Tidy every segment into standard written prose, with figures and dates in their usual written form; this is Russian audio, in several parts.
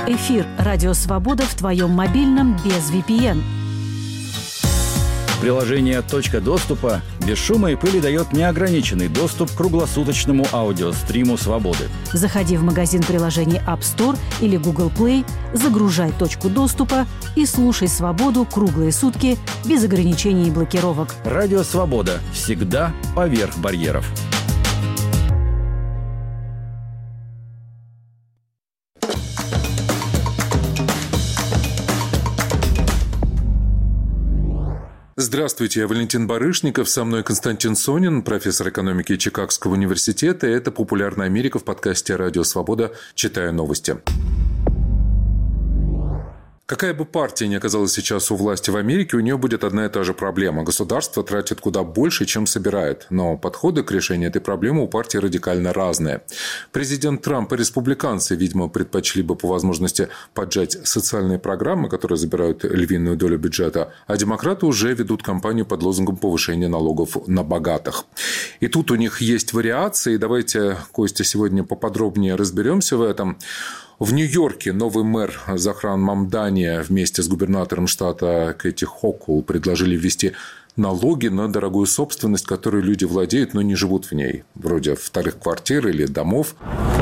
Эфир «Радио Свобода» в твоем мобильном без VPN. Приложение «Точка доступа» без шума и пыли дает неограниченный доступ к круглосуточному аудиостриму «Свободы». Заходи в магазин приложений App Store или Google Play, загружай «Точку доступа» и слушай «Свободу» круглые сутки без ограничений и блокировок. Радио «Свобода» всегда поверх барьеров. Здравствуйте, я Валентин Барышников, со мной Константин Сонин, профессор экономики Чикагского университета. Это «Популярная Америка» в подкасте «Радио Свобода. Читаю новости». Какая бы партия ни оказалась сейчас у власти в Америке, у нее будет одна и та же проблема. Государство тратит куда больше, чем собирает. Но подходы к решению этой проблемы у партии радикально разные. Президент Трамп и республиканцы, видимо, предпочли бы по возможности поджать социальные программы, которые забирают львиную долю бюджета, а демократы уже ведут кампанию под лозунгом повышения налогов на богатых. И тут у них есть вариации. Давайте, Костя, сегодня поподробнее разберемся в этом. В Нью-Йорке новый мэр Захран Мамдани вместе с губернатором штата Кэти Хокул предложили ввести налоги на дорогую собственность, которой люди владеют, но не живут в ней, вроде вторых квартир или домов.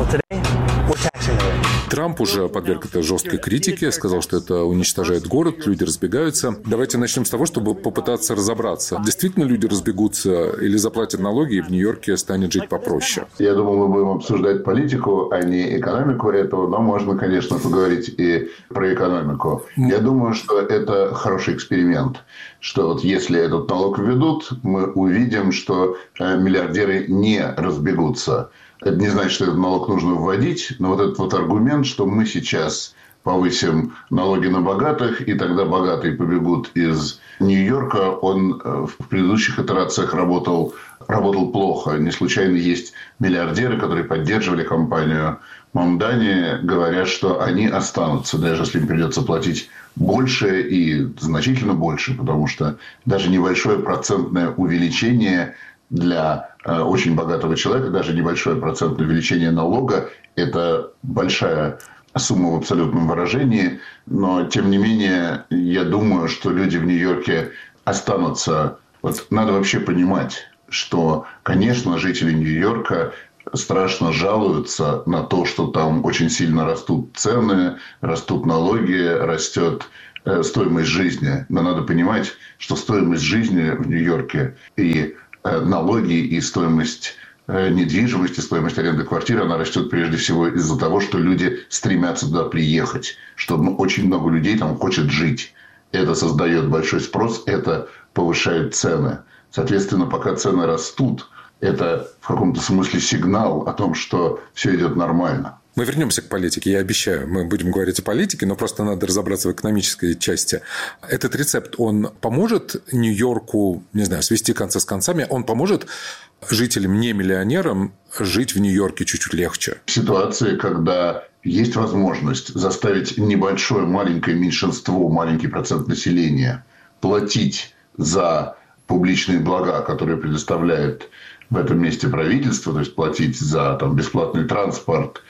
Трамп уже подверг это жесткой критике, сказал, что это уничтожает город, люди разбегаются. Давайте начнем с того, чтобы попытаться разобраться. Действительно люди разбегутся или заплатят налоги, и в Нью-Йорке станет жить попроще? Я думал, мы будем обсуждать политику, а не экономику этого, но можно, конечно, поговорить и про экономику. Я думаю, что это хороший эксперимент, что вот если этот налог введут, мы увидим, что миллиардеры не разбегутся. Это не значит, что этот налог нужно вводить, но вот этот вот аргумент, что мы сейчас повысим налоги на богатых, и тогда богатые побегут из Нью-Йорка, он в предыдущих итерациях работал плохо. Не случайно есть миллиардеры, которые поддерживали компанию Мамдани, говорят, что они останутся, даже если им придется платить больше и значительно больше, потому что даже небольшое процентное увеличение для очень богатого человека, даже небольшое процентное увеличение налога – это большая сумма в абсолютном выражении. Но, тем не менее, я думаю, что люди в Нью-Йорке останутся. Вот надо вообще понимать, что, конечно, жители Нью-Йорка страшно жалуются на то, что там очень сильно растут цены, растут налоги, растет стоимость жизни. Но надо понимать, что стоимость жизни в Нью-Йорке и налоги и стоимость недвижимости, стоимость аренды квартиры, она растет прежде всего из-за того, что люди стремятся туда приехать, что очень много людей там хочет жить. Это создает большой спрос, это повышает цены. Соответственно, пока цены растут, это в каком-то смысле сигнал о том, что все идет нормально. Мы вернемся к политике, я обещаю. Мы будем говорить о политике, но просто надо разобраться в экономической части. Этот рецепт, он поможет Нью-Йорку, не знаю, свести концы с концами? Он поможет жителям, не миллионерам, жить в Нью-Йорке чуть-чуть легче? В ситуации, когда есть возможность заставить небольшое, маленькое меньшинство, маленький процент населения платить за публичные блага, которые предоставляет в этом месте правительство, то есть платить за бесплатный транспорт,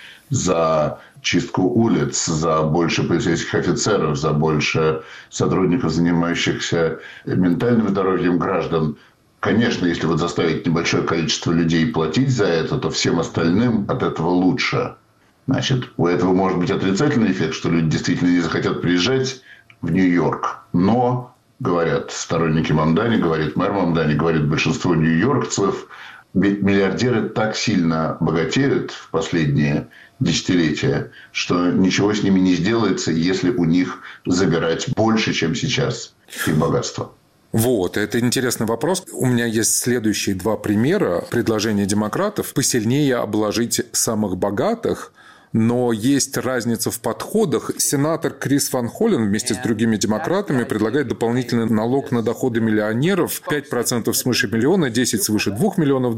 за чистку улиц, за больше полицейских офицеров, за больше сотрудников, занимающихся ментальным здоровьем граждан. Конечно, если вот заставить небольшое количество людей платить за это, то всем остальным от этого лучше. Значит, у этого может быть отрицательный эффект, что люди действительно не захотят приезжать в Нью-Йорк. Но, говорят сторонники Мамдани, говорит мэр Мамдани, говорит большинство нью-йоркцев, ведь миллиардеры так сильно богатеют в последние десятилетия, что ничего с ними не сделается, если у них забирать больше, чем сейчас, их богатство. Вот, это интересный вопрос. У меня есть следующие два примера предложения демократов посильнее обложить самых богатых, но есть разница в подходах. Сенатор Крис Ван Холлен вместе с другими демократами предлагает дополнительный налог на доходы миллионеров 5% свыше миллиона, 10% свыше $2 миллионов.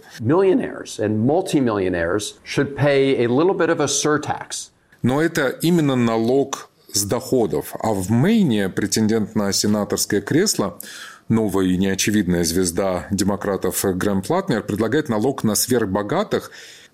Но это именно налог с доходов. А в Мэйне претендент на сенаторское кресло, новая и неочевидная звезда демократов Грэм Платнер, предлагает налог на сверхбогатых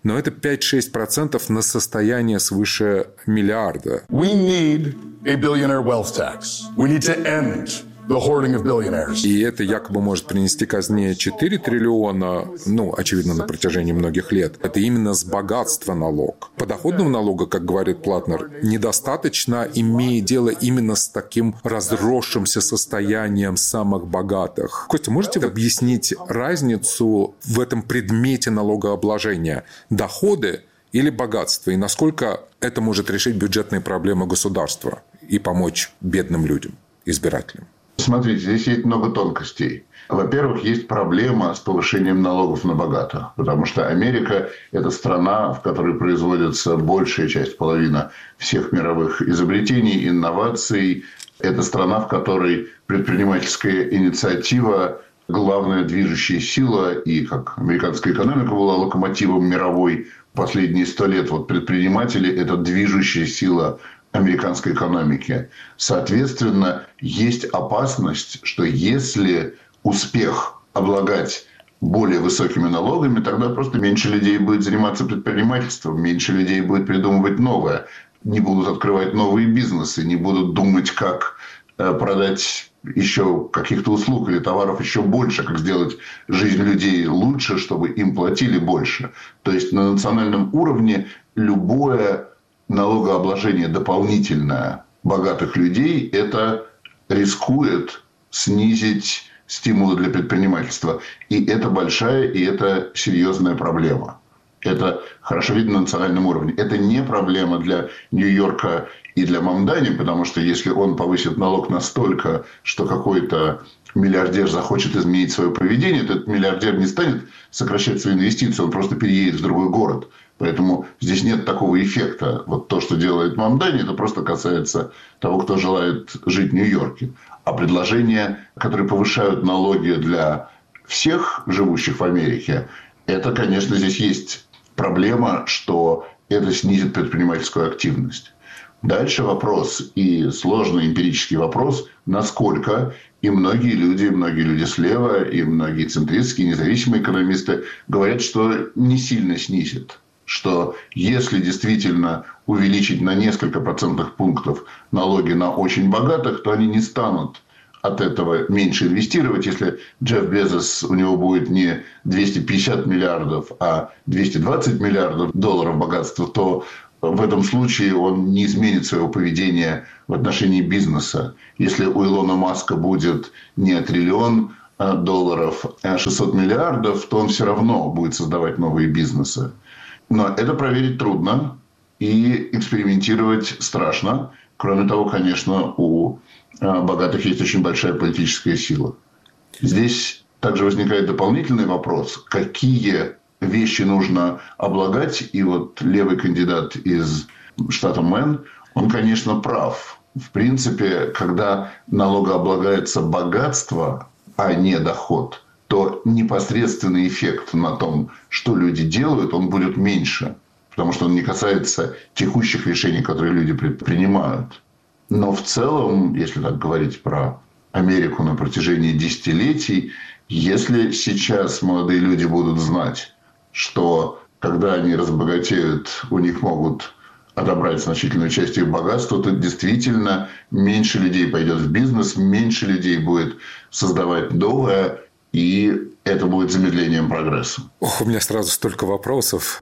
Но это 5-6% на состояние свыше миллиарда. We need a billionaire wealth tax. We need to end the hoarding of billionaires. И это якобы может принести казне 4 триллиона, очевидно, на протяжении многих лет. Это именно с богатства налог. Подоходного налога, как говорит Платнер, недостаточно, имея дело именно с таким разросшимся состоянием самых богатых. Костя, можете объяснить разницу в этом предмете налогообложения? Доходы или богатство? И насколько это может решить бюджетные проблемы государства и помочь бедным людям, избирателям? Смотрите, здесь есть много тонкостей. Во-первых, есть проблема с повышением налогов на богатых. Потому что Америка – это страна, в которой производится большая часть, половина всех мировых изобретений, инноваций. Это страна, в которой предпринимательская инициатива – главная движущая сила. И как американская экономика была локомотивом мировой последние 100 лет, вот предприниматели – это движущая сила американской экономики. Соответственно, есть опасность, что если успех облагать более высокими налогами, тогда просто меньше людей будет заниматься предпринимательством, меньше людей будет придумывать новое, не будут открывать новые бизнесы, не будут думать, как продать еще каких-то услуг или товаров еще больше, как сделать жизнь людей лучше, чтобы им платили больше. То есть на национальном уровне любое налогообложение дополнительное богатых людей, это рискует снизить стимулы для предпринимательства. И это большая, и это серьезная проблема. Это хорошо видно на национальном уровне. Это не проблема для Нью-Йорка и для Мамдани, потому что если он повысит налог настолько, что какой-то миллиардер захочет изменить свое поведение, то этот миллиардер не станет сокращать свои инвестиции, он просто переедет в другой город. Поэтому здесь нет такого эффекта. Вот то, что делает Мамдани, это просто касается того, кто желает жить в Нью-Йорке. А предложения, которые повышают налоги для всех живущих в Америке, это, конечно, здесь есть проблема, что это снизит предпринимательскую активность. Дальше вопрос, и сложный эмпирический вопрос, насколько и многие люди слева, и многие центристские, независимые экономисты говорят, что не сильно снизит. Что если действительно увеличить на несколько процентных пунктов налоги на очень богатых, то они не станут от этого меньше инвестировать. Если Джефф Безос, у него будет не 250 миллиардов, а 220 миллиардов долларов богатства, то в этом случае он не изменит своего поведения в отношении бизнеса. Если у Илона Маска будет не триллион долларов, а 600 миллиардов, то он все равно будет создавать новые бизнесы. Но это проверить трудно и экспериментировать страшно. Кроме того, конечно, у богатых есть очень большая политическая сила. Здесь также возникает дополнительный вопрос, какие вещи нужно облагать. И вот левый кандидат из штата Мэн, он, конечно, прав. В принципе, когда налогооблагается богатство, а не доход, то непосредственный эффект на том, что люди делают, он будет меньше. Потому что он не касается текущих решений, которые люди предпринимают. Но в целом, если так говорить про Америку на протяжении десятилетий, если сейчас молодые люди будут знать, что когда они разбогатеют, у них могут отобрать значительную часть их богатства, то действительно меньше людей пойдет в бизнес, меньше людей будет создавать новое, и это будет замедлением прогресса. У меня сразу столько вопросов.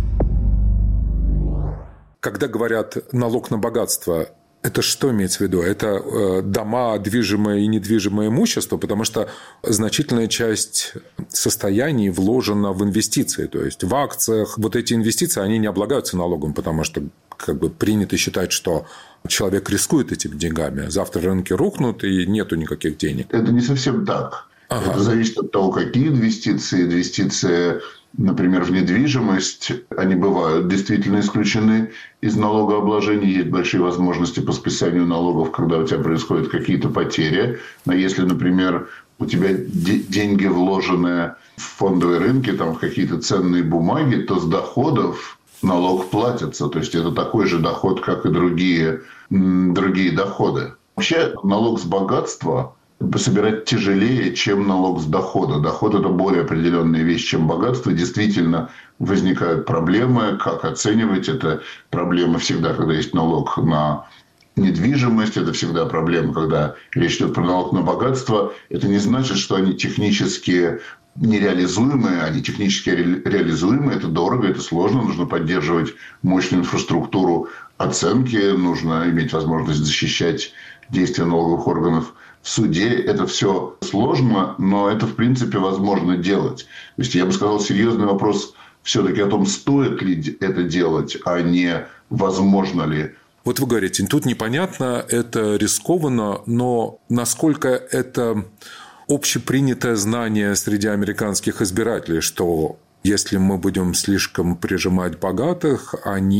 Когда говорят «налог на богатство», это что имеется в виду? Это дома, движимое и недвижимое имущество? Потому что значительная часть состояний вложена в инвестиции. То есть в акциях. Вот эти инвестиции, они не облагаются налогом, потому что принято считать, что человек рискует этими деньгами. Завтра рынки рухнут, и нету никаких денег. Это не совсем так. Ага. Это зависит от того, какие инвестиции. Инвестиции, например, в недвижимость, они бывают действительно исключены из налогообложения. Есть большие возможности по списанию налогов, когда у тебя происходят какие-то потери. Но если, например, у тебя деньги вложены в фондовые рынки, там, в какие-то ценные бумаги, то с доходов налог платится. То есть это такой же доход, как и другие доходы. Вообще налог с богатства – собирать тяжелее, чем налог с дохода. Доход – это более определенная вещь, чем богатство. Действительно, возникают проблемы. Как оценивать это? Проблема всегда, когда есть налог на недвижимость. Это всегда проблема, когда речь идет про налог на богатство. Это не значит, что они технически нереализуемые, они технически реализуемые. Это дорого, это сложно. Нужно поддерживать мощную инфраструктуру оценки. Нужно иметь возможность защищать действия налоговых органов в суде. Это все сложно, но это, в принципе, возможно делать. То есть, я бы сказал, серьезный вопрос все-таки о том, стоит ли это делать, а не возможно ли. Вот вы говорите, тут непонятно, это рискованно, но насколько это общепринятое знание среди американских избирателей, что если мы будем слишком прижимать богатых,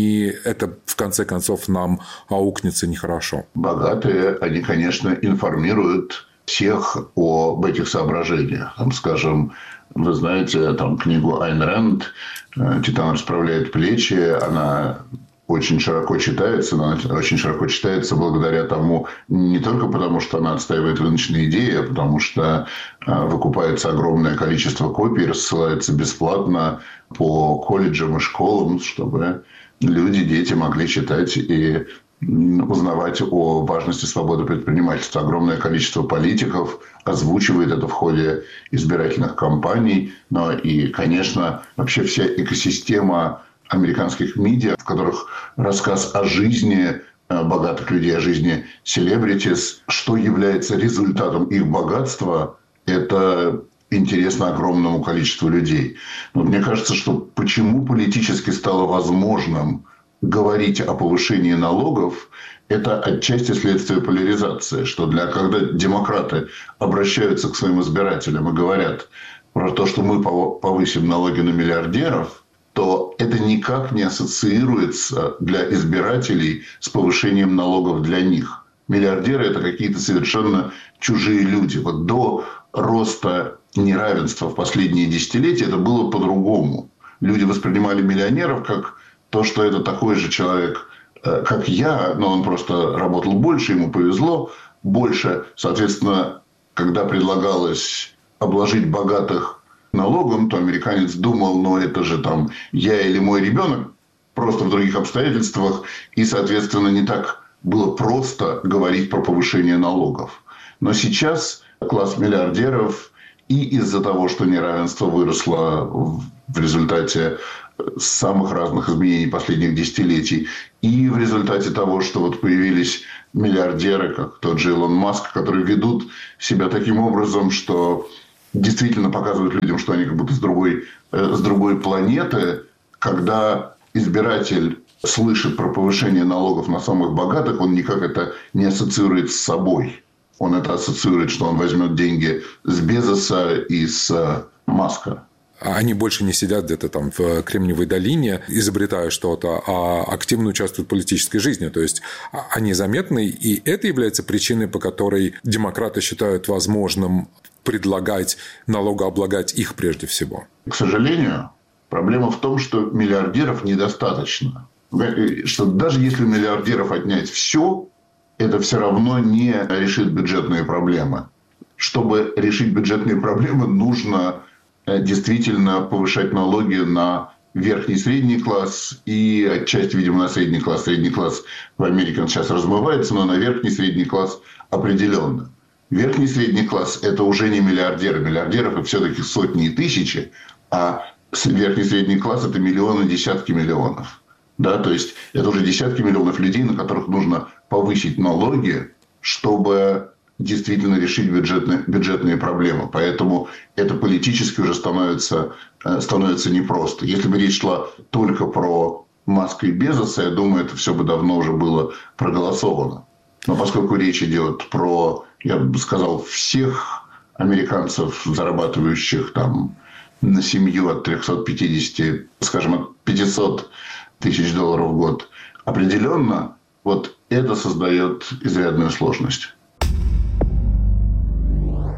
это в конце концов нам аукнется нехорошо. Богатые, они, конечно, информируют всех об этих соображениях. Скажем, вы знаете книгу Айн Рэнд «Титан расправляет плечи». Она очень широко читается, но она очень широко читается благодаря тому, не только потому, что она отстаивает рыночные идеи, а потому что выкупается огромное количество копий, рассылается бесплатно по колледжам и школам, чтобы люди, дети могли читать и узнавать о важности свободы предпринимательства. Огромное количество политиков озвучивает это в ходе избирательных кампаний. Но и, конечно, вообще вся экосистема американских медиа, в которых рассказ о жизни богатых людей, о жизни селебритис, что является результатом их богатства, это интересно огромному количеству людей. Но мне кажется, что почему политически стало возможным говорить о повышении налогов, это отчасти следствие поляризации, что когда демократы обращаются к своим избирателям и говорят про то, что мы повысим налоги на миллиардеров, то это никак не ассоциируется для избирателей с повышением налогов для них. Миллиардеры – это какие-то совершенно чужие люди. Вот до роста неравенства в последние десятилетия это было по-другому. Люди воспринимали миллионеров как то, что это такой же человек, как я, но он просто работал больше, ему повезло больше. Соответственно, когда предлагалось обложить богатых налогом, то американец думал, это же я или мой ребенок, просто в других обстоятельствах. И, соответственно, не так было просто говорить про повышение налогов. Но сейчас класс миллиардеров и из-за того, что неравенство выросло в результате самых разных изменений последних десятилетий, и в результате того, что появились миллиардеры, как тот же Илон Маск, которые ведут себя таким образом, что действительно показывают людям, что они как будто с другой планеты. Когда избиратель слышит про повышение налогов на самых богатых, он никак это не ассоциирует с собой. Он это ассоциирует, что он возьмет деньги с Безоса и с Маска. Они больше не сидят где-то в Кремниевой долине, изобретая что-то, а активно участвуют в политической жизни. То есть, они заметны, и это является причиной, по которой демократы считают возможным предлагать налогооблагать их прежде всего. К сожалению, проблема в том, что миллиардеров недостаточно. Что даже если миллиардеров отнять все, это все равно не решит бюджетные проблемы. Чтобы решить бюджетные проблемы, нужно действительно повышать налоги на верхний и средний класс и отчасти, видимо, на средний класс. Средний класс в Америке сейчас размывается, но на верхний и средний класс определенно. Верхний и средний класс – это уже не миллиардеры. Миллиардеров это все-таки сотни и тысячи, а верхний и средний класс – это миллионы, десятки миллионов. Да, то есть, это уже десятки миллионов людей, на которых нужно повысить налоги, чтобы действительно решить бюджетные проблемы. Поэтому это политически уже становится непросто. Если бы речь шла только про Маска и Безоса, я думаю, это все бы давно уже было проголосовано. Но поскольку речь идет про, я бы сказал, всех американцев, зарабатывающих на семью от 350, скажем, от 500 тысяч долларов в год, определенно это создает изрядную сложность.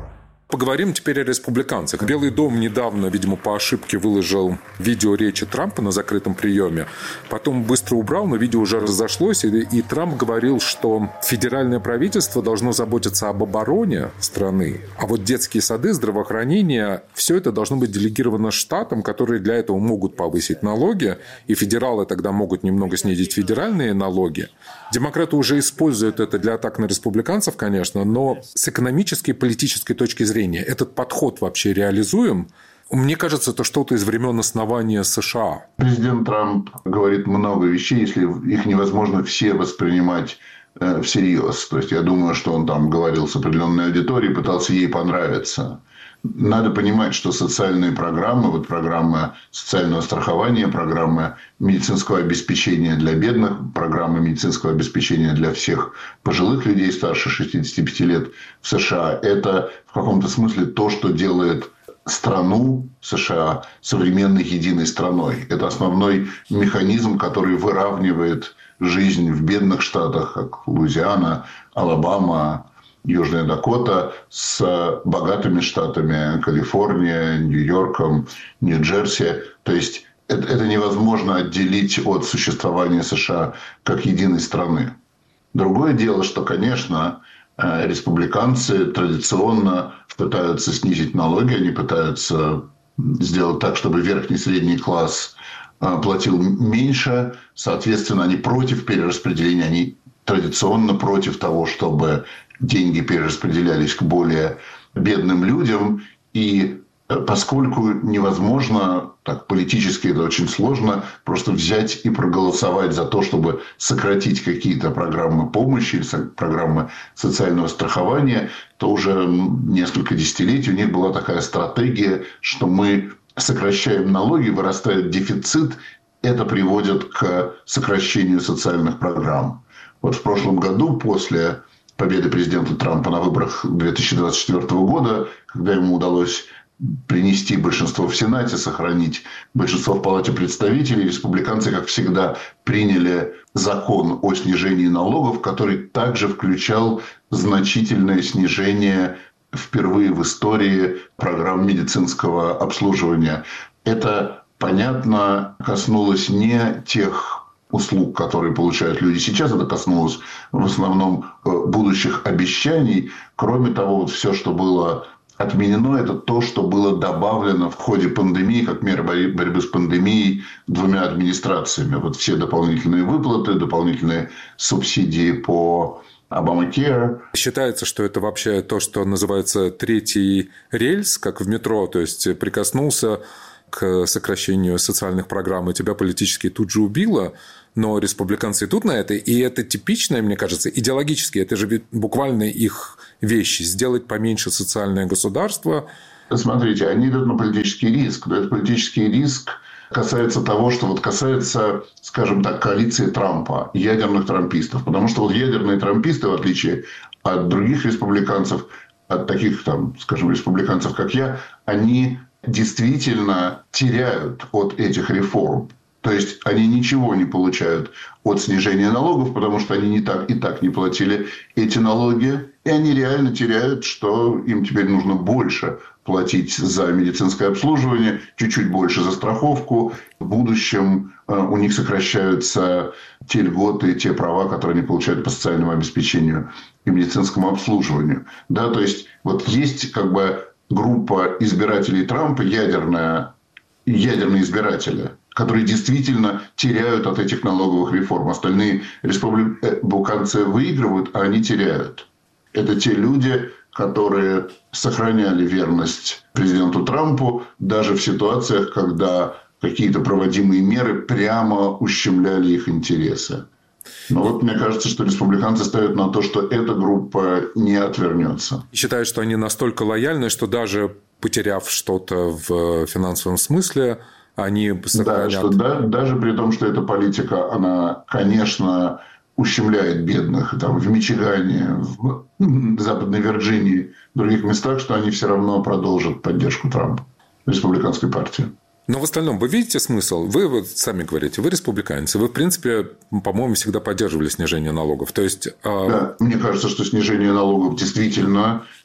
Поговорим теперь о республиканцах. Белый дом недавно, видимо, по ошибке выложил видео речи Трампа на закрытом приеме. Потом быстро убрал, но видео уже разошлось. И Трамп говорил, что федеральное правительство должно заботиться об обороне страны. А вот детские сады, здравоохранение, все это должно быть делегировано штатам, которые для этого могут повысить налоги. И федералы тогда могут немного снизить федеральные налоги. Демократы уже используют это для атак на республиканцев, конечно, но с экономической и политической точки зрения этот подход вообще реализуем? Мне кажется, это что-то из времен основания США. Президент Трамп говорит много вещей, если их невозможно все воспринимать всерьез. То есть, я думаю, что он там говорил с определенной аудиторией, пытался ей понравиться. Надо понимать, что социальные программы, вот программа социального страхования, программа медицинского обеспечения для бедных, программа медицинского обеспечения для всех пожилых людей старше 65 лет в США, это в каком-то смысле то, что делает страну США современной единой страной. Это основной механизм, который выравнивает жизнь в бедных штатах, как Луизиана, Алабама, Южная Дакота, с богатыми штатами Калифорния, Нью-Йорком, Нью-Джерси. То есть, это невозможно отделить от существования США как единой страны. Другое дело, что, конечно, республиканцы традиционно пытаются снизить налоги, они пытаются сделать так, чтобы верхний и средний класс платил меньше. Соответственно, они против перераспределения, они традиционно против того, чтобы деньги перераспределялись к более бедным людям. И поскольку невозможно, так политически это очень сложно, просто взять и проголосовать за то, чтобы сократить какие-то программы помощи или программы социального страхования, то уже несколько десятилетий у них была такая стратегия, что мы сокращаем налоги, вырастает дефицит, это приводит к сокращению социальных программ. Вот в прошлом году, после победы президента Трампа на выборах 2024 года, когда ему удалось принести большинство в Сенате, сохранить большинство в Палате представителей, республиканцы, как всегда, приняли закон о снижении налогов, который также включал значительное снижение впервые в истории программ медицинского обслуживания. Это, понятно, коснулось не тех услуг, которые получают люди сейчас. Это коснулось в основном будущих обещаний. Кроме того, вот все, что было отменено, это то, что было добавлено в ходе пандемии, как мера борьбы с пандемией двумя администрациями. Вот все дополнительные выплаты, дополнительные субсидии по Obamacare. Считается, что это вообще то, что называется третий рельс, как в метро, то есть прикоснулся к сокращению социальных программ, и тебя политически тут же убило, но республиканцы идут на это, и это типичное, мне кажется, идеологически, это же буквально их вещи, сделать поменьше социальное государство. Смотрите, они идут на политический риск, но этот политический риск касается того, что вот касается, скажем так, коалиции Трампа, ядерных трампистов, потому что вот ядерные трамписты, в отличие от других республиканцев, от таких, там, скажем, республиканцев, как я, они действительно теряют от этих реформ. То есть, они ничего не получают от снижения налогов, потому что они и так не платили эти налоги. И они реально теряют, что им теперь нужно больше платить за медицинское обслуживание, чуть-чуть больше за страховку. В будущем у них сокращаются те льготы, те права, которые они получают по социальному обеспечению и медицинскому обслуживанию. Да, то есть, вот есть как бы группа избирателей Трампа, ядерные избиратели, которые действительно теряют от этих налоговых реформ. Остальные республиканцы выигрывают, а они теряют. Это те люди, которые сохраняли верность президенту Трампу даже в ситуациях, когда какие-то проводимые меры прямо ущемляли их интересы. Но вот мне кажется, что республиканцы ставят на то, что эта группа не отвернется. Считают, что они настолько лояльны, что даже потеряв что-то в финансовом смысле, они сохранят... Да, что даже при том, что эта политика, она, конечно, ущемляет бедных там, в Мичигане, в Западной Вирджинии, в других местах, что они все равно продолжат поддержку Трампа, республиканской партии. Но в остальном вы видите смысл? Вы вот сами говорите, вы республиканцы. Вы, в принципе, по-моему, всегда поддерживали снижение налогов. То есть... Да, мне кажется, что снижение налогов действительно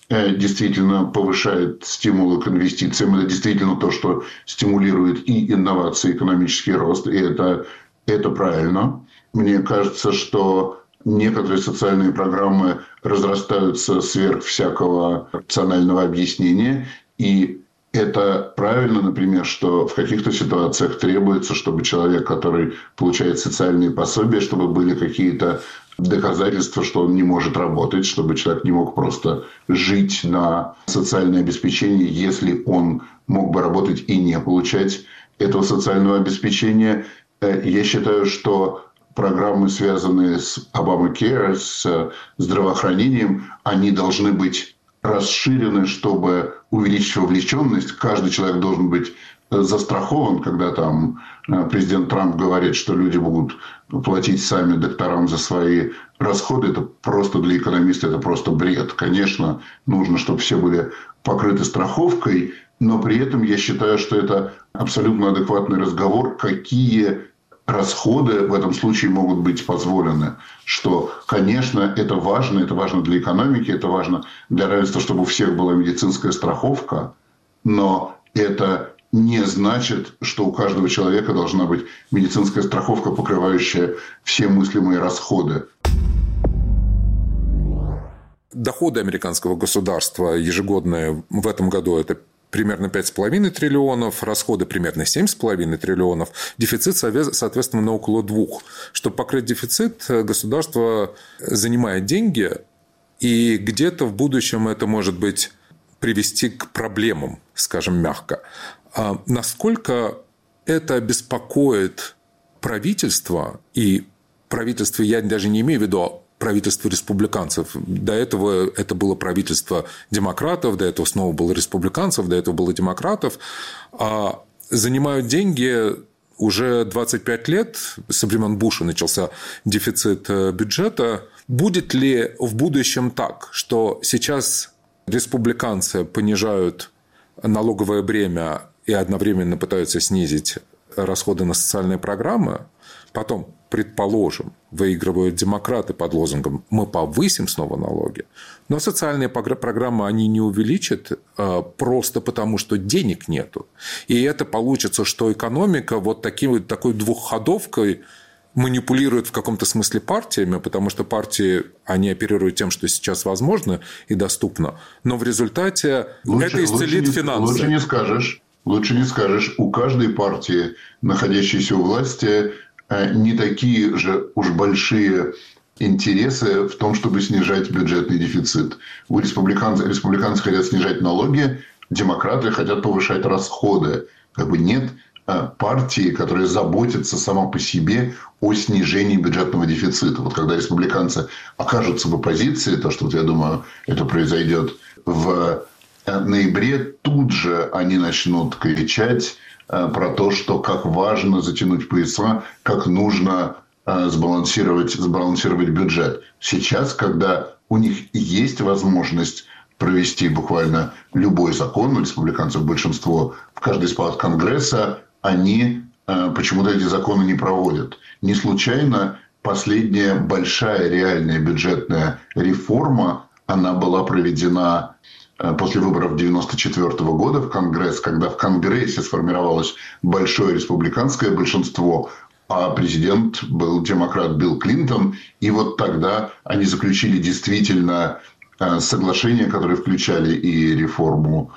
действительно повышает стимулы к инвестициям. Это действительно то, что стимулирует и инновации, и экономический рост. И это правильно. Мне кажется, что некоторые социальные программы разрастаются сверх всякого рационального объяснения. И это правильно, например, что в каких-то ситуациях требуется, чтобы человек, который получает социальные пособия, чтобы были какие-то доказательства, что он не может работать, чтобы человек не мог просто жить на социальное обеспечение, если он мог бы работать и не получать этого социального обеспечения. Я считаю, что программы, связанные с Obamacare, с здравоохранением, они должны быть расширены, чтобы увеличить вовлеченность. Каждый человек должен быть застрахован, когда там президент Трамп говорит, что люди будут платить сами докторам за свои расходы. Это просто для экономиста, это просто бред. Конечно, нужно, чтобы все были покрыты страховкой, но при этом я считаю, что это абсолютно адекватный разговор, какие расходы в этом случае могут быть позволены. Что, конечно, это важно для экономики, это важно для равенства, чтобы у всех была медицинская страховка, но это не значит, что у каждого человека должна быть медицинская страховка, покрывающая все мыслимые расходы. Доходы американского государства ежегодные в этом году – это примерно 5,5 триллионов, расходы примерно 7,5 триллионов, дефицит, соответственно, на около 2. Чтобы покрыть дефицит, государство занимает деньги, и где-то в будущем это может быть привести к проблемам, скажем мягко. А насколько это беспокоит правительство, и правительство я даже не имею в виду правительство республиканцев. До этого это было правительство демократов, до этого снова было республиканцев, до этого было демократов. А занимают деньги уже 25 лет, со времен Буша начался дефицит бюджета. Будет ли в будущем так, что сейчас республиканцы понижают налоговое бремя и одновременно пытаются снизить расходы на социальные программы, потом, предположим, выигрывают демократы под лозунгом «мы повысим снова налоги», но социальные программы они не увеличат просто потому, что денег нету. И это получится, что экономика вот такой двухходовкой манипулирует в каком-то смысле партиями, потому что партии, они оперируют тем, что сейчас возможно и доступно, но в результате это исцелит финансы. Лучше не скажешь. У каждой партии, находящейся у власти, не такие же уж большие интересы в том, чтобы снижать бюджетный дефицит. Республиканцы хотят снижать налоги, демократы хотят повышать расходы. Нет партии, которая заботится сама по себе о снижении бюджетного дефицита. Вот когда республиканцы окажутся в оппозиции, то, что, я думаю, это произойдет в ноябре, тут же они начнут кричать про то, что как важно затянуть пояса, как нужно сбалансировать бюджет. Сейчас, когда у них есть возможность провести буквально любой закон, у республиканцев большинство в каждой из палат Конгресса, они почему-то эти законы не проводят. Не случайно последняя большая реальная бюджетная реформа, она была проведена после выборов 1994 года в Конгресс, когда в Конгрессе сформировалось большое республиканское большинство, а президент был демократ Билл Клинтон. И вот тогда они заключили действительно соглашения, которые включали и реформу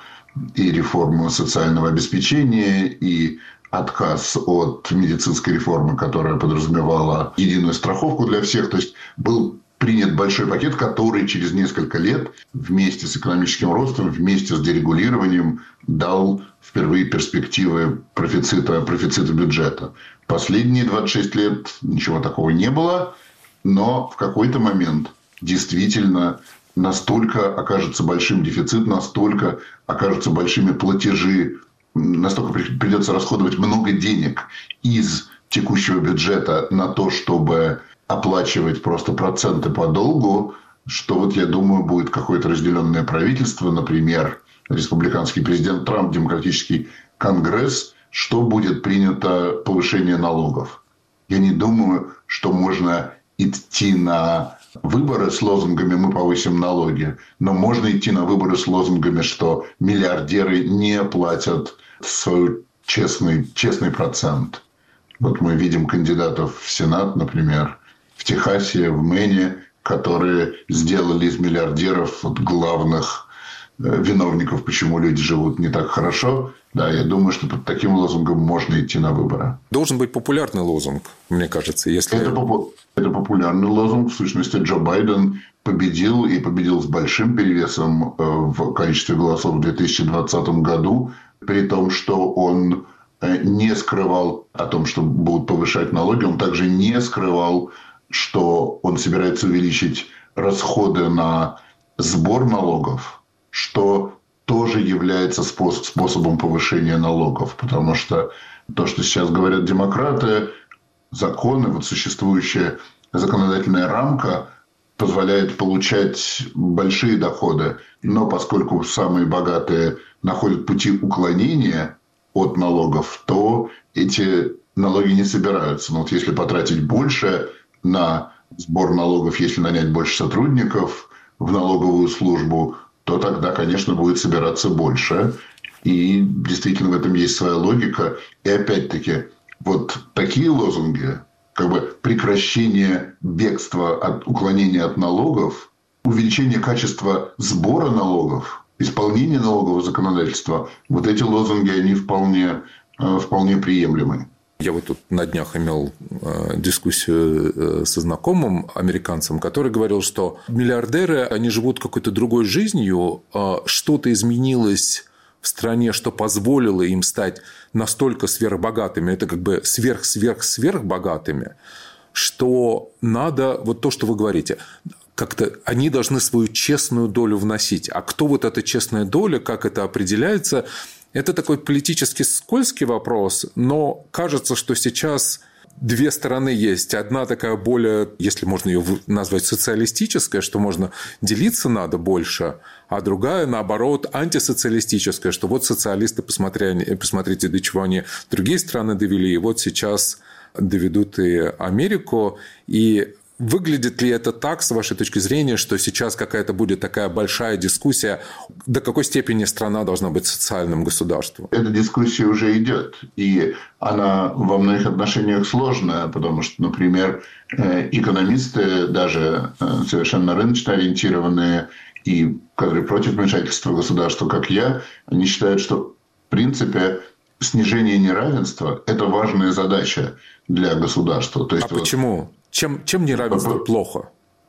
социального обеспечения, и отказ от медицинской реформы, которая подразумевала единую страховку для всех. То есть был принят большой пакет, который через несколько лет вместе с экономическим ростом, вместе с дерегулированием дал впервые перспективы профицита бюджета. Последние 26 лет ничего такого не было, но в какой-то момент действительно настолько окажется большим дефицит, настолько окажутся большими платежи, настолько придется расходовать много денег из текущего бюджета на то, чтобы оплачивать просто проценты по долгу, что вот, я думаю, будет какое-то разделенное правительство, например, республиканский президент Трамп, демократический Конгресс, что будет принято повышение налогов. Я не думаю, что можно идти на выборы с лозунгами «мы повысим налоги», но можно идти на выборы с лозунгами, что миллиардеры не платят свой честный процент. Вот мы видим кандидатов в Сенат, например, в Техасе, в Мэне, которые сделали из миллиардеров главных виновников, почему люди живут не так хорошо. Да, я думаю, что под таким лозунгом можно идти на выборы. Должен быть популярный лозунг, мне кажется. Если... Это популярный лозунг. В сущности, Джо Байден победил, и победил с большим перевесом в количестве голосов в 2020 году, при том, что он не скрывал о том, что будут повышать налоги. Он также не скрывал, что он собирается увеличить расходы на сбор налогов, что тоже является способом повышения налогов. Потому что то, что сейчас говорят демократы, законы, вот существующая законодательная рамка позволяет получать большие доходы. Но поскольку самые богатые находят пути уклонения от налогов, то эти налоги не собираются. Но вот если потратить больше на сбор налогов, если нанять больше сотрудников в налоговую службу, то тогда, конечно, будет собираться больше. И действительно в этом есть своя логика. И опять-таки, вот такие лозунги, как бы прекращение бегства от уклонения от налогов, увеличение качества сбора налогов, исполнение налогового законодательства, вот эти лозунги, они вполне приемлемы. Я вот тут на днях имел дискуссию со знакомым американцем, который говорил, что миллиардеры, они живут какой-то другой жизнью, что-то изменилось в стране, что позволило им стать настолько сверхбогатыми, это как бы сверхбогатыми, что надо, вот то, что вы говорите, как-то они должны свою честную долю вносить. А кто вот эта честная доля, как это определяется, это такой политически скользкий вопрос, но кажется, что сейчас две стороны есть. Одна такая более, если можно ее назвать социалистическая, что можно делиться надо больше, а другая, наоборот, антисоциалистическая, что вот социалисты, посмотрите, до чего они другие страны довели, и вот сейчас доведут и Америку. И выглядит ли это так, с вашей точки зрения, что сейчас какая-то будет такая большая дискуссия, до какой степени страна должна быть социальным государством? Эта дискуссия уже идет, и она во многих отношениях сложная, потому что, например, экономисты, даже совершенно рыночно ориентированные и которые против вмешательства государства, как я, они считают, что в принципе снижение неравенства – это важная задача для государства. То есть, почему? Чем неравенство плохо?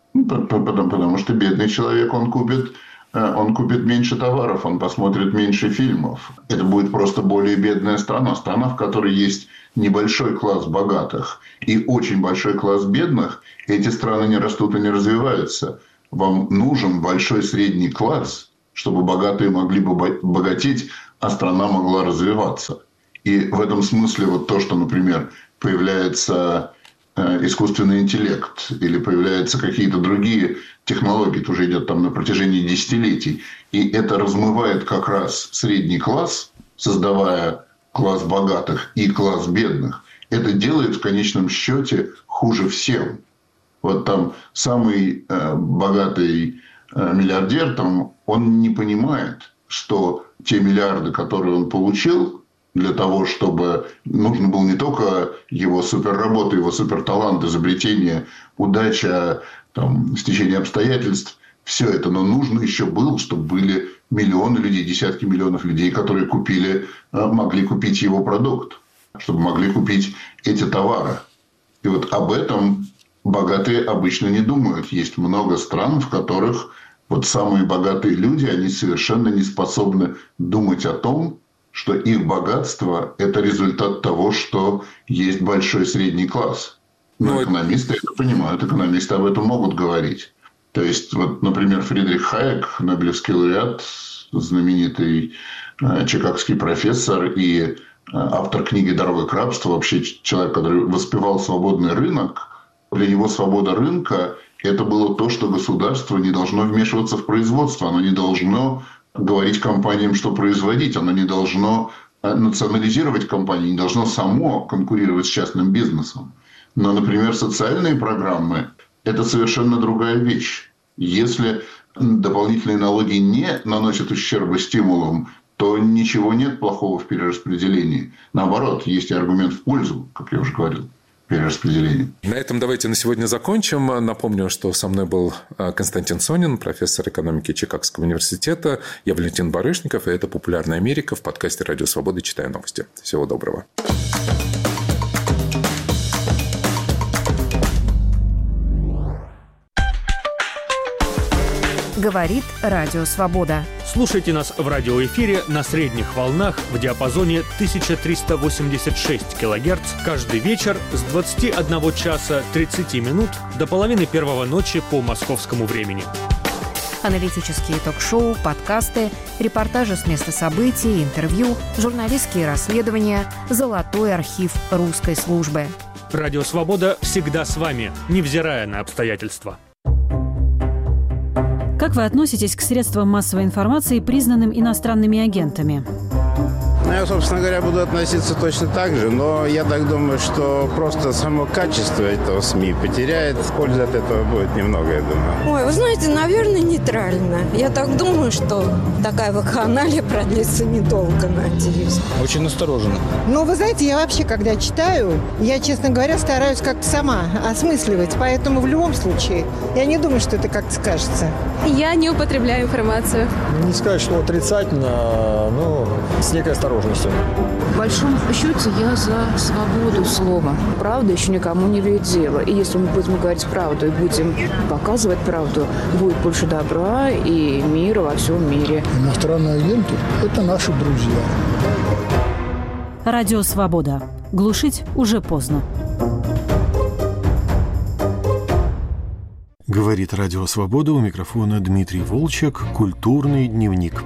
Потому что бедный человек, он купит меньше товаров, он посмотрит меньше фильмов. Это будет просто более бедная страна. Страна, в которой есть небольшой класс богатых и очень большой класс бедных, эти страны не растут и не развиваются. Вам нужен большой средний класс, чтобы богатые могли бы богатеть, а страна могла развиваться. И в этом смысле вот то, что, например, появляется искусственный интеллект или появляются какие-то другие технологии, это уже идет там на протяжении десятилетий, и это размывает как раз средний класс, создавая класс богатых и класс бедных. Это делает в конечном счете хуже всем. Вот там самый богатый миллиардер, там, он не понимает, что те миллиарды, которые он получил, для того, чтобы нужно было не только его суперработа, его суперталант, изобретение, удача, там, стечение обстоятельств, все это, но нужно еще было, чтобы были миллионы людей, десятки миллионов людей, которые могли купить его продукт, чтобы могли купить эти товары. И вот об этом богатые обычно не думают. Есть много стран, в которых вот самые богатые люди, они совершенно не способны думать о том, что их богатство – это результат того, что есть большой средний класс. Но экономисты это понимают, экономисты об этом могут говорить. То есть, вот, например, Фридрих Хайек, нобелевский лауреат, знаменитый чикагский профессор и автор книги «Дорога к рабству», вообще человек, который воспевал свободный рынок, для него свобода рынка – это было то, что государство не должно вмешиваться в производство, оно не должно говорить компаниям, что производить. Оно не должно национализировать компании, не должно само конкурировать с частным бизнесом. Но, например, социальные программы это совершенно другая вещь. Если дополнительные налоги не наносят ущерба стимулам, то ничего нет плохого в перераспределении. Наоборот, есть и аргумент в пользу, как я уже говорил, перераспределения. На этом давайте на сегодня закончим. Напомню, что со мной был Константин Сонин, профессор экономики Чикагского университета. Я Валентин Барышников, и это «Популярная Америка» в подкасте «Радио Свобода. Читаю новости». Всего доброго. Говорит Радио Свобода. Слушайте нас в радиоэфире на средних волнах в диапазоне 1386 кГц каждый вечер с 21 часа 30 минут до половины первого ночи по московскому времени. Аналитические ток-шоу, подкасты, репортажи с места событий, интервью, журналистские расследования, золотой архив русской службы. Радио Свобода всегда с вами, невзирая на обстоятельства. Как вы относитесь к средствам массовой информации, признанным иностранными агентами? Я, собственно говоря, буду относиться точно так же, но я так думаю, что просто само качество этого СМИ потеряет. Пользы от этого будет немного, я думаю. Ой, вы знаете, наверное, нейтрально. Я так думаю, что такая вакханалия продлится недолго, надеюсь. Очень настороженно. Ну, вы знаете, я вообще, когда читаю, я, честно говоря, стараюсь как-то сама осмысливать. Поэтому в любом случае, я не думаю, что это как-то скажется. Я не употребляю информацию. Не сказать, что отрицательно, но с некой осторожностью. В большом счете я за свободу слова. Правда еще никому не вредила. И если мы будем говорить правду и будем показывать правду, будет больше добра и мира во всем мире. Иностранные агенты – это наши друзья. Радио Свобода. Глушить уже поздно. Говорит Радио Свобода, у микрофона Дмитрий Волчек, «Культурный дневник».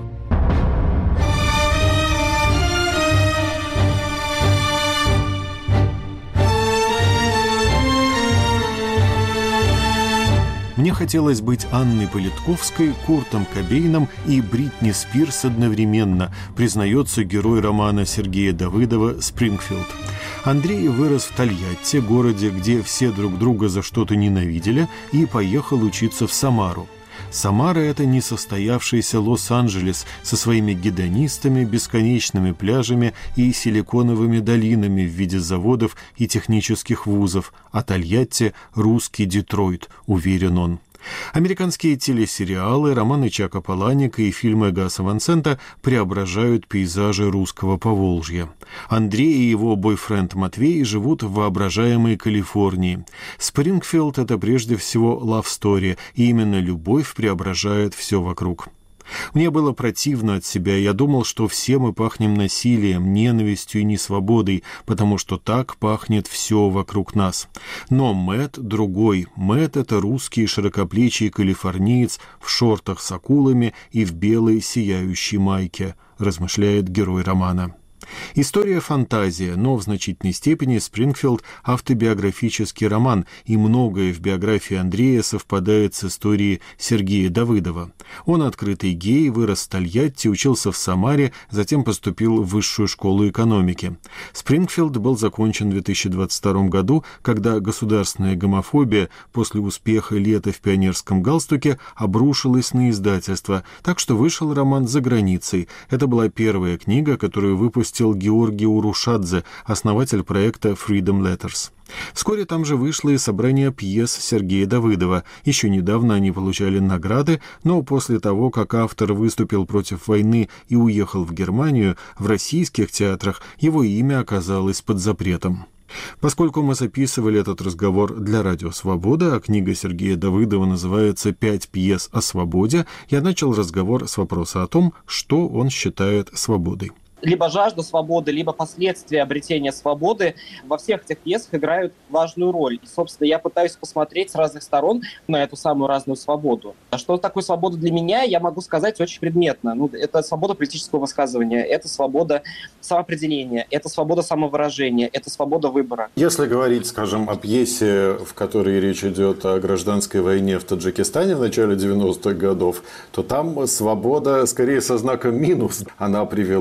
Мне хотелось быть Анной Политковской, Куртом Кобейном и Бритни Спирс одновременно, признается герой романа Сергея Давыдова «Спрингфилд». Андрей вырос в Тольятти, городе, где все друг друга за что-то ненавидели, и поехал учиться в Самару. Самара – это несостоявшийся Лос-Анджелес со своими гедонистами, бесконечными пляжами и силиконовыми долинами в виде заводов и технических вузов, а Тольятти – русский Детройт, уверен он. Американские телесериалы, романы Чака Паланика и фильмы Гаса Ван Сента преображают пейзажи русского Поволжья. Андрей и его бойфренд Матвей живут в воображаемой Калифорнии. Спрингфилд – это прежде всего лав-стори, и именно любовь преображает все вокруг. Мне было противно от себя, я думал, что все мы пахнем насилием, ненавистью и несвободой, потому что так пахнет все вокруг нас. Но Мэтт другой. Мэтт — это русский широкоплечий калифорниец в шортах с акулами и в белой сияющей майке, размышляет герой романа. История фантазия, но в значительной степени Спрингфилд – автобиографический роман, и многое в биографии Андрея совпадает с историей Сергея Давыдова. Он открытый гей, вырос в Тольятти, учился в Самаре, затем поступил в высшую школу экономики. Спрингфилд был закончен в 2022 году, когда государственная гомофобия после успеха «Лета в пионерском галстуке» обрушилась на издательство, так что вышел роман за границей. Это была первая книга, которую выпустил Георгий Урушадзе, основатель проекта Freedom Letters. Вскоре там же вышло и собрание пьес Сергея Давыдова. Еще недавно они получали награды, но после того, как автор выступил против войны и уехал в Германию, в российских театрах его имя оказалось под запретом. Поскольку мы записывали этот разговор для Радио Свобода, а книга Сергея Давыдова называется «5 пьес о свободе», я начал разговор с вопроса о том, что он считает свободой. Либо жажда свободы, либо последствия обретения свободы во всех этих пьесах играют важную роль. И, собственно, я пытаюсь посмотреть с разных сторон на эту самую разную свободу. А что такое свобода для меня, я могу сказать очень предметно. Это свобода политического высказывания, это свобода самоопределения, это свобода самовыражения, это свобода выбора. Если говорить, скажем, о пьесе, в которой речь идет о гражданской войне в Таджикистане в начале 90-х годов, то там свобода скорее со знаком минус. Она привела к чудовищному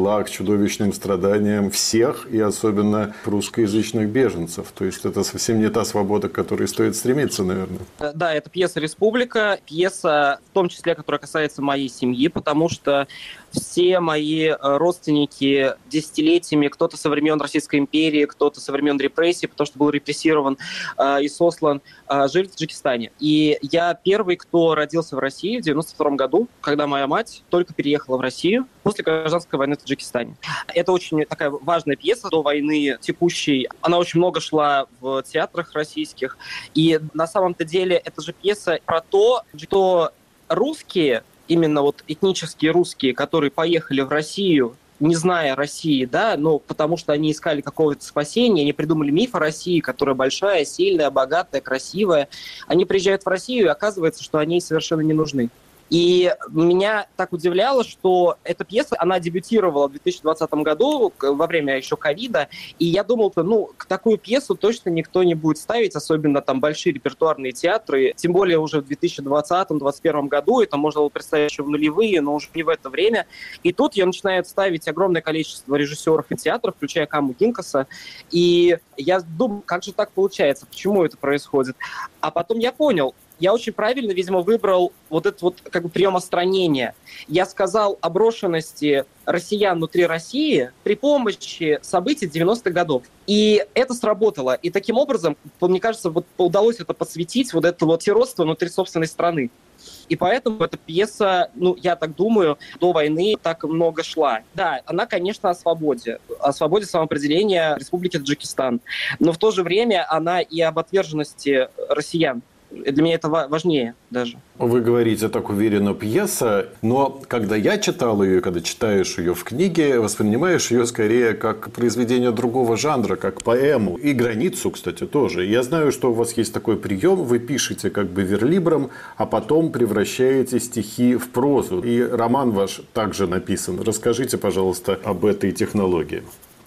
чудовищным страданиям всех, и особенно русскоязычных беженцев. То есть это совсем не та свобода, к которой стоит стремиться, наверное. Да, это пьеса «Республика», пьеса, в том числе, которая касается моей семьи, потому что все мои родственники десятилетиями, кто-то со времен Российской империи, кто-то со времен репрессий, потому что был репрессирован и сослан, жили в Таджикистане. И я первый, кто родился в России в 1992 году, когда моя мать только переехала в Россию после гражданской войны в Таджикистане. Это очень такая важная пьеса до войны текущей. Она очень много шла в театрах российских. И на самом-то деле это же пьеса про то, что русские, именно вот этнические русские, которые поехали в Россию, не зная России, да, но потому что они искали какого-то спасения, они придумали миф о России, которая большая, сильная, богатая, красивая. Они приезжают в Россию, и оказывается, что они совершенно не нужны. И меня так удивляло, что эта пьеса, она дебютировала в 2020 году, во время еще ковида, и я думал, такую пьесу точно никто не будет ставить, особенно там большие репертуарные театры, тем более уже в 2020-2021 году, это можно было представить еще в нулевые, но уже не в это время. И тут я начинаю ставить огромное количество режиссеров и театров, включая Каму Гинкаса, и я думаю, как же так получается, почему это происходит? А потом я понял, я очень правильно, видимо, выбрал вот этот вот как бы прием отстранения. Я сказал о брошенности россиян внутри России при помощи событий 90-х годов. И это сработало. И таким образом, мне кажется, вот удалось это подсветить, вот это вот сиротство внутри собственной страны. И поэтому эта пьеса, я так думаю, до войны так много шла. Да, она, конечно, о свободе самоопределения Республики Таджикистан. Но в то же время она и об отверженности россиян. Для меня это важнее даже. Вы говорите так уверенно пьеса, но когда я читал ее, когда читаешь ее в книге, воспринимаешь ее скорее как произведение другого жанра, как поэму. И границу, кстати, тоже. Я знаю, что у вас есть такой прием, вы пишете как бы верлибром, а потом превращаете стихи в прозу. И роман ваш также написан. Расскажите, пожалуйста, об этой технологии.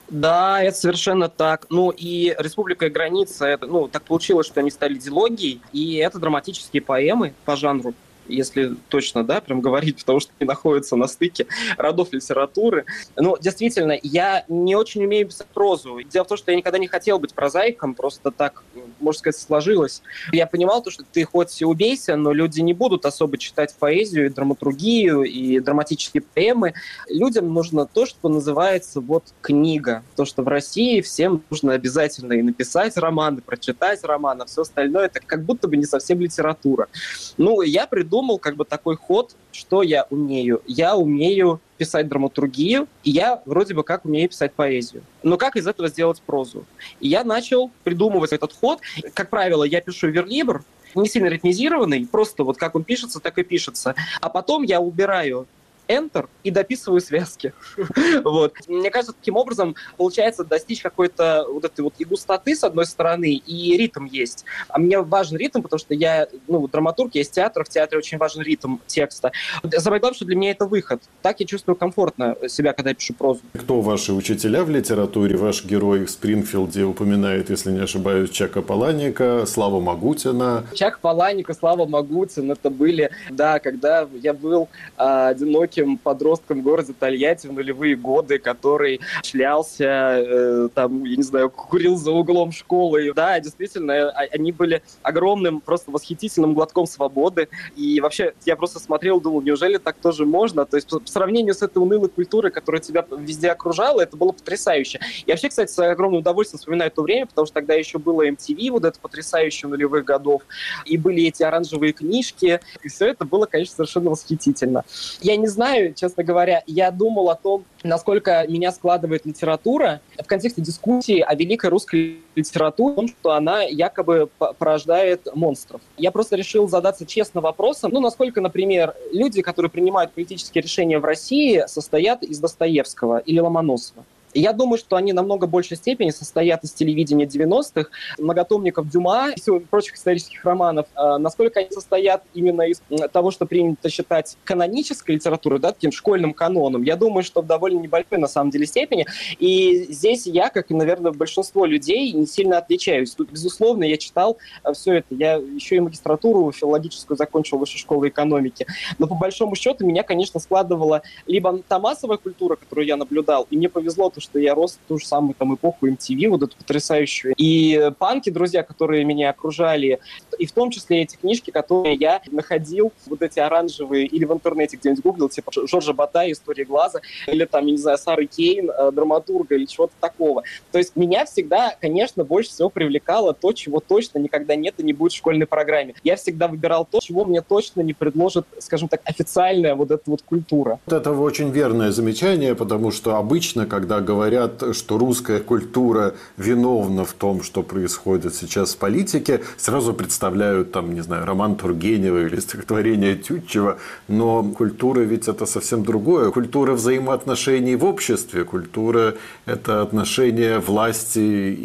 Да, это совершенно так. И «Республика и граница», это, так получилось, что они стали дилогией, и это драматические поэмы по жанру, если точно, да, прям говорить, потому что они находятся на стыке родов литературы. Действительно, я не очень умею писать прозу. Дело в том, что я никогда не хотел быть прозаиком, просто так, можно сказать, сложилось. Я понимал, что ты хоть и убейся, но люди не будут особо читать поэзию, и драматургию, и драматические поэмы. Людям нужно то, что называется книга. То, что в России всем нужно обязательно и написать роман, и прочитать роман, а все остальное это как будто бы не совсем литература. Я придумал такой ход, что я умею. Я умею писать драматургию, и я вроде бы как умею писать поэзию. Но как из этого сделать прозу? И я начал придумывать этот ход. Как правило, я пишу верлибр, не сильно ритмизированный, просто как он пишется, так и пишется. А потом я убираю Enter и дописываю связки. Мне кажется, таким образом получается достичь какой-то этой и густоты, с одной стороны, и ритм есть. А мне важен ритм, потому что я, драматург, я из театра, в театре очень важен ритм текста. Самое главное, что для меня это выход. Так я чувствую комфортно себя, когда я пишу прозу. Кто ваши учителя в литературе? Ваш герой в Спрингфилде упоминает, если не ошибаюсь, Чака Паланика, Славу Магутина. Чак Паланик и Слава Магутин, это были, когда я был одиноким подростком в городе Тольятти в нулевые годы, который шлялся, курил за углом школы. Да, действительно, они были огромным, просто восхитительным глотком свободы. И вообще, я просто смотрел, думал, неужели так тоже можно? То есть, по сравнению с этой унылой культурой, которая тебя везде окружала, это было потрясающе. Я вообще, кстати, с огромным удовольствием вспоминаю то время, потому что тогда еще было MTV, это потрясающее нулевых годов, и были эти оранжевые книжки, и все это было, конечно, совершенно восхитительно. Я не знаю, честно говоря, я думал о том, насколько меня складывает литература в контексте дискуссии о великой русской литературе, о том, что она якобы порождает монстров. Я просто решил задаться честно вопросом, насколько, например, люди, которые принимают политические решения в России, состоят из Достоевского или Ломоносова. Я думаю, что они намного большей степени состоят из телевидения 90-х, многотомников Дюма и прочих исторических романов. Насколько они состоят именно из того, что принято считать канонической литературой, да, таким школьным каноном, я думаю, что в довольно небольшой на самом деле степени. И здесь я, как и, наверное, большинство людей, не сильно отличаюсь. Тут, безусловно, я читал все это. Я еще и магистратуру филологическую закончил в Высшей школе экономики. Но по большому счету меня, конечно, складывала либо та массовая культура, которую я наблюдал, и мне повезло, что я рос в ту же самую там эпоху MTV, вот эту потрясающую. И панки, друзья, которые меня окружали, и в том числе эти книжки, которые я находил, вот эти оранжевые, или в интернете где-нибудь гуглил, типа Жоржа Батая, «История глаза», или там, я не знаю, Сары Кейн, драматурга, или чего-то такого. То есть меня всегда, конечно, больше всего привлекало то, чего точно никогда нет и не будет в школьной программе. Я всегда выбирал то, чего мне точно не предложит, скажем так, официальная вот эта вот культура. Это очень верное замечание, потому что обычно, когда говорят, что русская культура виновна в том, что происходит сейчас в политике, сразу представляют, там, не знаю, роман Тургенева или стихотворение Тютчева, но культура ведь это совсем другое. Культура взаимоотношений в обществе, культура – это отношения власти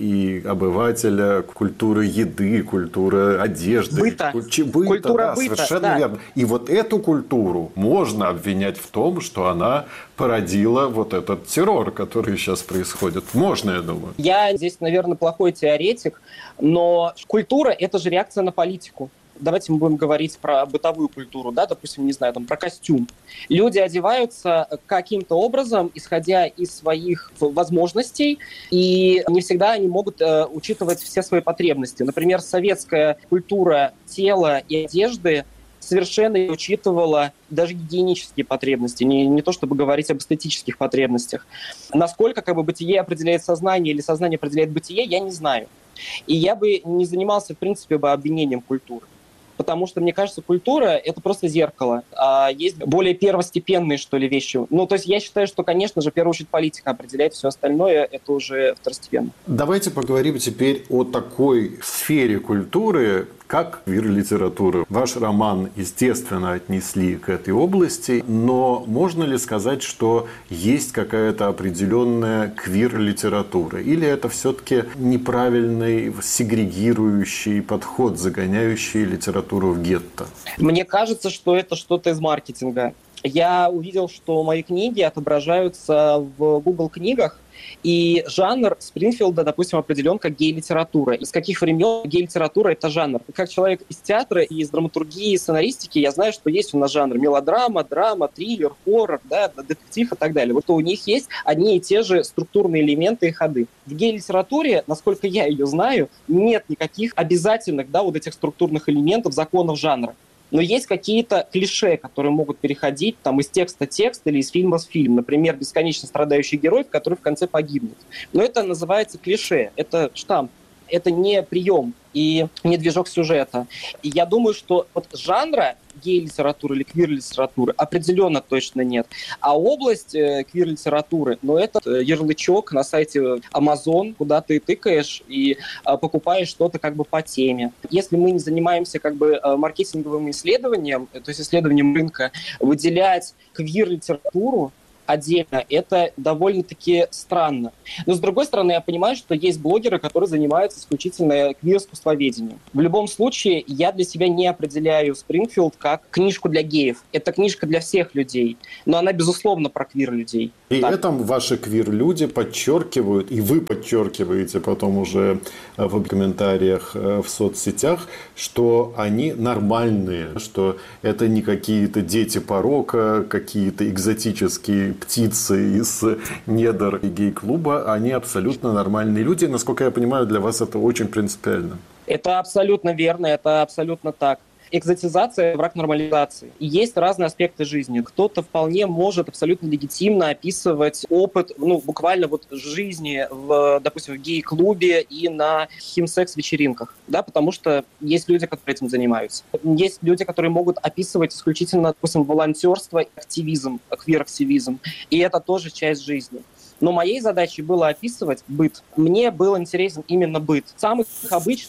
и обывателя, культура еды, культура одежды. Быта. Культура да, быта, совершенно да. верно. И вот эту культуру можно обвинять в том, что она породила вот этот террор, который сейчас происходит. Можно, я думаю. Я здесь, наверное, плохой теоретик, но культура – это же реакция на политику. Давайте мы будем говорить про бытовую культуру, да, допустим, не знаю, там, про костюм. Люди одеваются каким-то образом, исходя из своих возможностей, и не всегда они могут учитывать все свои потребности. Например, советская культура тела и одежды совершенно не учитывала даже гигиенические потребности, не то чтобы говорить об эстетических потребностях. Насколько как бы бытие определяет сознание или сознание определяет бытие, я не знаю. И я бы не занимался, в принципе, обвинением культуры. Потому что, мне кажется, культура – это просто зеркало. А есть более первостепенные, что ли, вещи. Ну, то есть я считаю, что, конечно же, в первую очередь политика определяет, все остальное – это уже второстепенно. Давайте поговорим теперь о такой сфере культуры, как квир-литература. Ваш роман, естественно, отнесли к этой области, но можно ли сказать, что есть какая-то определенная квир-литература? Или это все-таки неправильный сегрегирующий подход, загоняющий литературу в гетто? Мне кажется, что это что-то из маркетинга. Я увидел, что мои книги отображаются в Google книгах, и жанр Спрингфилда, допустим, определен как гей-литература. Из каких времен гей-литература – это жанр? Как человек из театра и из драматургии, и сценаристики, я знаю, что есть у нас жанр мелодрама, драма, триллер, хоррор, да, детектив и так далее. Вот у них есть одни и те же структурные элементы и ходы. В гей-литературе, насколько я ее знаю, нет никаких обязательных, да, вот этих структурных элементов, законов жанра. Но есть какие-то клише, которые могут переходить там, из текста в текст или из фильма в фильм. Например, бесконечно страдающий герой, который в конце погибнет. Но это называется клише, это штамп, это не прием и не движок сюжета. И я думаю, что вот жанра гей-литературы или квир-литературы определенно точно нет. А область квир-литературы, ну, это ярлычок на сайте Amazon, куда ты тыкаешь и покупаешь что-то как бы по теме. Если мы не занимаемся как бы маркетинговым исследованием, то есть исследованием рынка, выделять квир-литературу отдельно, это довольно-таки странно. Но, с другой стороны, я понимаю, что есть блогеры, которые занимаются исключительно квир-искусствоведением. В любом случае, я для себя не определяю Спрингфилд как книжку для геев. Это книжка для всех людей, но она, безусловно, про квир-людей. И этом ваши квир-люди подчеркивают, и вы подчеркиваете потом уже в комментариях в соцсетях, что они нормальные, что это не какие-то дети порока, какие-то экзотические птицы из недр гей-клуба, они абсолютно нормальные люди. Насколько я понимаю, для вас это очень принципиально. Это абсолютно верно, это абсолютно так. Экзотизация – враг нормализации. И есть разные аспекты жизни. Кто-то вполне может абсолютно легитимно описывать опыт, ну, буквально вот жизни, допустим, в гей-клубе и на химсекс-вечеринках, да, потому что есть люди, которые этим занимаются. Есть люди, которые могут описывать исключительно, допустим, волонтерство и активизм, квир-активизм, и это тоже часть жизни. Но моей задачей было описывать быт. Мне был интересен именно быт. Самых обычных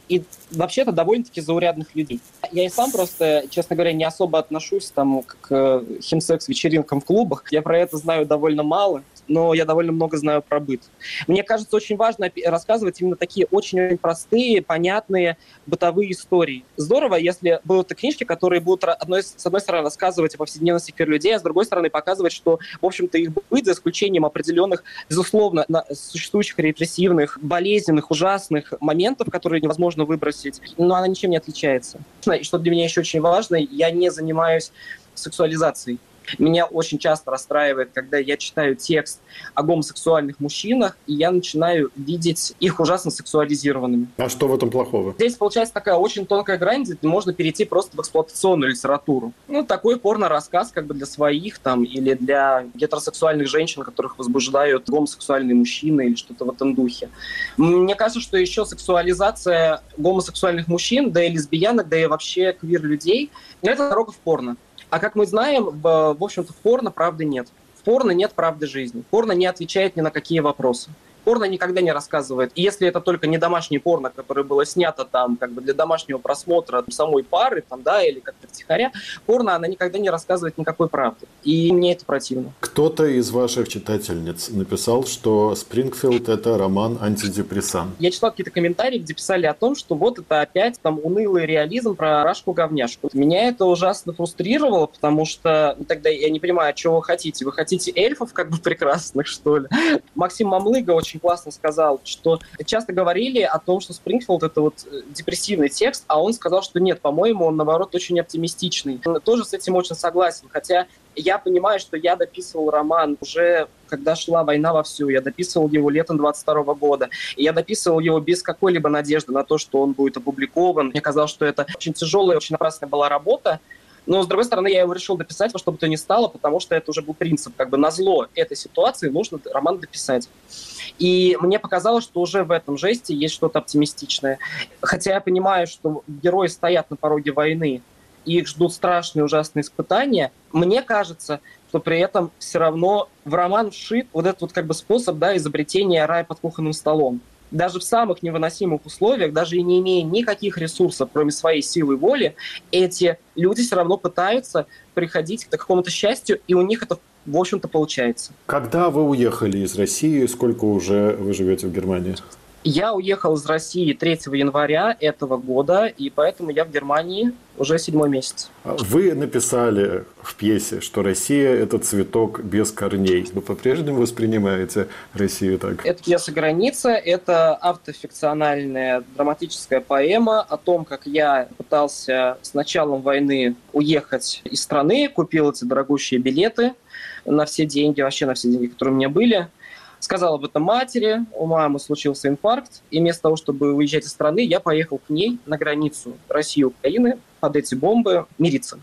и вообще-то довольно-таки заурядных людей. Я и сам просто, честно говоря, не особо отношусь там, к химсекс-вечеринкам в клубах. Я про это знаю довольно мало, но я довольно много знаю про быт. Мне кажется, очень важно рассказывать именно такие очень простые, понятные бытовые истории. Здорово, если будут книжки, которые будут, с одной стороны, рассказывать о повседневности людей, а с другой стороны, показывать, что, в общем-то, их быт, за исключением определенных, безусловно, существующих репрессивных, болезненных, ужасных моментов, которые невозможно выбросить, но она ничем не отличается. И что для меня еще очень важно, я не занимаюсь сексуализацией. Меня очень часто расстраивает, когда я читаю текст о гомосексуальных мужчинах, и я начинаю видеть их ужасно сексуализированными. А что в этом плохого? Здесь получается такая очень тонкая грань, где можно перейти просто в эксплуатационную литературу. Такой порно-рассказ для своих там, или для гетеросексуальных женщин, которых возбуждают гомосексуальные мужчины или что-то в этом духе. Мне кажется, что еще сексуализация гомосексуальных мужчин, да и лесбиянок, да и вообще квир-людей – это дорога в порно. А как мы знаем, в общем-то, в порно правды нет. В порно нет правды жизни. Порно не отвечает ни на какие вопросы. Порно никогда не рассказывает. И если это только не домашнее порно, которое было снято там для домашнего просмотра самой пары, или как-то втихаря, порно, она никогда не рассказывает никакой правды. И мне это противно. Кто-то из ваших читательниц написал, что «Спрингфилд» — это роман антидепрессант. Я читал какие-то комментарии, где писали о том, что вот это опять унылый реализм про рашку-говняшку. Меня это ужасно фрустрировало, потому что тогда я не понимаю, что вы хотите. Вы хотите эльфов прекрасных, что ли? Максим Мамлыга очень классно сказал, что часто говорили о том, что Спрингфилд — это депрессивный текст, а он сказал, что нет, по-моему, он, наоборот, очень оптимистичный. Тоже с этим очень согласен, хотя я понимаю, что я дописывал роман уже, когда шла война вовсю, я дописывал его летом 22 года, и я дописывал его без какой-либо надежды на то, что он будет опубликован. Мне казалось, что это очень тяжелая, очень напрасная была работа, но, с другой стороны, я его решил дописать во что бы то ни стало, потому что это уже был принцип. Назло этой ситуации нужно роман дописать. И мне показалось, что уже в этом жесте есть что-то оптимистичное. Хотя я понимаю, что герои стоят на пороге войны, и их ждут страшные, ужасные испытания, мне кажется, что при этом все равно в роман вшит этот способ изобретения рая под кухонным столом. Даже в самых невыносимых условиях, даже и не имея никаких ресурсов, кроме своей силы воли, эти люди все равно пытаются приходить к какому-то счастью, и у них это, в общем-то, получается. Когда вы уехали из России, сколько уже вы живете в Германии? Я уехал из России 3 января этого года, и поэтому я в Германии уже 7-й месяц. Вы написали в пьесе, что Россия – это цветок без корней. Вы по-прежнему воспринимаете Россию так? Это пьеса «Граница», это автофикциональная драматическая поэма о том, как я пытался с началом войны уехать из страны, купил эти дорогущие билеты на все деньги, вообще на все деньги, которые у меня были. Сказал об этом матери, у мамы случился инфаркт, и вместо того, чтобы уезжать из страны, я поехал к ней на границу России и Украины под эти бомбы мириться.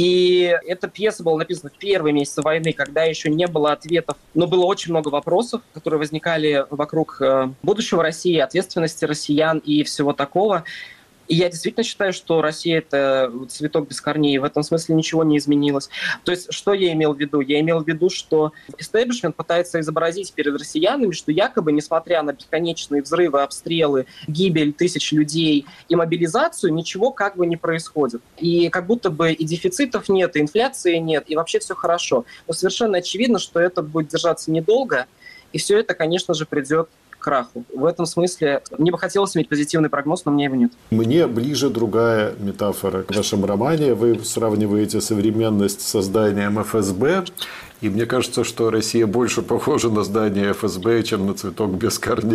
И эта пьеса была написана в первые месяцы войны, когда еще не было ответов, но было очень много вопросов, которые возникали вокруг будущего России, ответственности россиян и всего такого. И я действительно считаю, что Россия – это цветок без корней, и в этом смысле ничего не изменилось. То есть, что я имел в виду? Я имел в виду, что истеблишмент пытается изобразить перед россиянами, что якобы, несмотря на бесконечные взрывы, обстрелы, гибель тысяч людей и мобилизацию, ничего не происходит. И как будто бы и дефицитов нет, и инфляции нет, и вообще все хорошо. Но совершенно очевидно, что это будет держаться недолго, и все это, конечно же, придет краху. В этом смысле мне бы хотелось иметь позитивный прогноз, но у меня его нет. Мне ближе другая метафора. В вашем романе вы сравниваете современность с созданием ФСБ, и мне кажется, что Россия больше похожа на здание ФСБ, чем на цветок без корней.